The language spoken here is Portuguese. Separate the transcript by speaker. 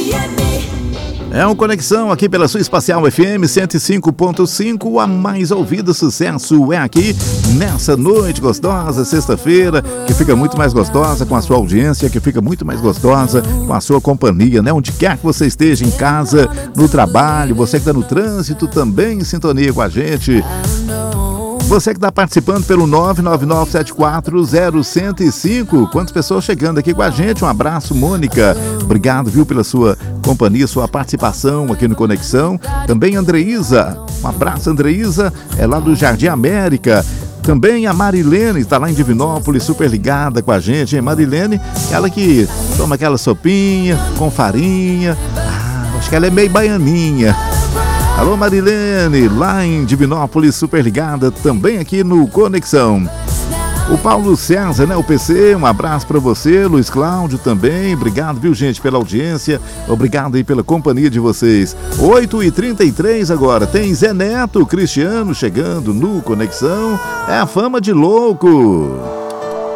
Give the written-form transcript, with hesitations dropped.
Speaker 1: É um Conexão aqui pela sua Espacial FM 105.5. A mais ouvida sucesso é aqui nessa noite gostosa, sexta-feira, que fica muito mais gostosa com a sua audiência, que fica muito mais gostosa com a sua companhia, né? Onde quer que você esteja, em casa, no trabalho, você que está no trânsito também em sintonia com a gente. Você que está participando pelo 999740105. Quantas pessoas chegando aqui com a gente? Um abraço, Mônica. Obrigado, viu, pela sua companhia, sua participação aqui no Conexão. Também Andreísa. Um abraço, Andreísa. É lá do Jardim América. Também a Marilene está lá em Divinópolis, super ligada com a gente, hein? Marilene, ela que toma aquela sopinha com farinha. Acho que ela é meio baianinha. Alô, Marilene, lá em Divinópolis, super ligada, também aqui no Conexão. O Paulo César, né, o PC, um abraço para você, Luiz Cláudio também, obrigado, viu, gente, pela audiência, obrigado aí pela companhia de vocês. 8h33 agora, tem Zé Neto, Cristiano chegando no Conexão, é a fama de louco.